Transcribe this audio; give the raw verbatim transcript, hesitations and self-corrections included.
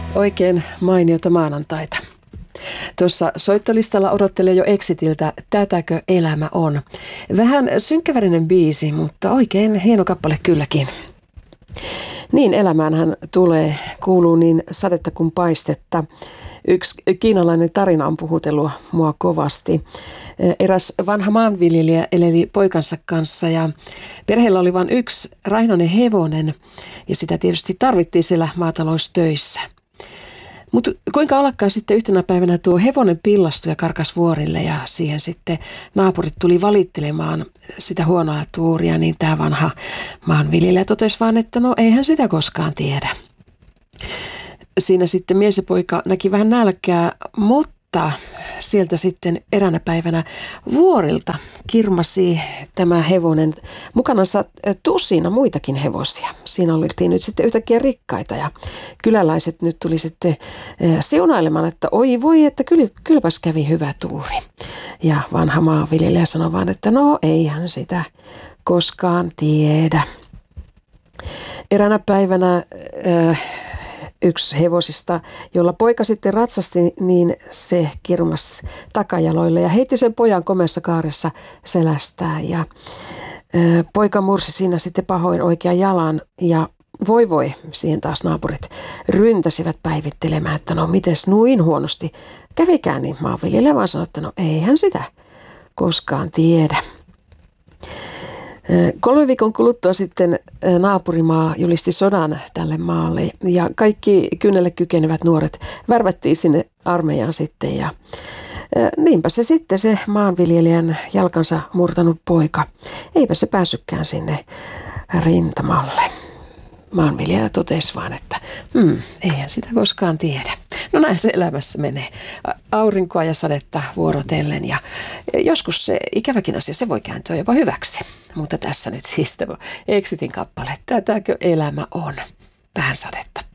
Oikein mainiota maanantaita. Tuossa soittolistalla odottelee jo Exitiltä Tätäkö elämä on. Vähän synkkäävärinen biisi, mutta oikein hieno kappale kylläkin. Niin elämäänhän tulee, kuuluu niin sadetta kuin paistetta. Yksi kiinalainen tarina on puhutellut mua kovasti. Eräs vanha maanviljelijä eleli poikansa kanssa ja perheellä oli vain yksi rainainen hevonen ja sitä tietysti tarvittiin siellä maataloustöissä. Mutta kuinka ollakaan sitten yhtenä päivänä tuo hevonen pillastui ja karkas vuorille ja siihen sitten naapurit tuli valittelemaan sitä huonoa tuuria, niin tämä vanha maanviljelijä totesi vaan, että no eihän sitä koskaan tiedä. Siinä sitten mies ja poika näki vähän nälkää, mutta sieltä sitten eräänä päivänä vuorilta kirmasi tämä hevonen mukanansa tusina muitakin hevosia. Siinä oltiin nyt sitten yhtäkkiä rikkaita ja kyläläiset nyt tuli sitten siunailemaan, että oi voi, että kyl, kylpäs kävi hyvä tuuri. Ja vanha maanviljelijä sanoi vaan, että no eihän sitä koskaan tiedä. Eräänä päivänä äh, yksi hevosista, jolla poika sitten ratsasti, niin se kirmas takajaloille ja heitti sen pojan komeassa kaaressa selästään. Ja ö, poika mursi siinä sitten pahoin oikean jalan ja voi voi, siihen taas naapurit ryntäsivät päivittelemään, että no mites nuin huonosti kävikään, niin maanviljelijä vaan sanoi, että no eihän sitä koskaan tiedä. Kolme viikon kuluttua sitten naapurimaa julisti sodan tälle maalle ja kaikki kynnelle kykenevät nuoret värvättiin sinne armeijaan sitten ja niinpä se sitten se maanviljelijän jalkansa murtanut poika, eipä se päässytkään sinne rintamalle. Maanviljelijä totesi vaan, että hmm, eihän sitä koskaan tiedä. No näin se elämässä menee. Aurinkoa ja sadetta vuorotellen ja joskus se ikäväkin asia, se voi kääntyä jopa hyväksi. Mutta tässä nyt siis Exitin kappale, Tätäkö elämä on? Vähän sadetta.